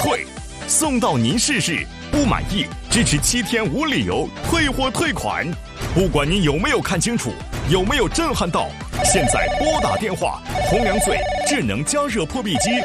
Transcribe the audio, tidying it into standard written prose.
退，送到您试试。不满意，支持7天无理由退货退款。不管您有没有看清楚，有没有震撼到，现在拨打电话，红娘嘴智能加热破壁机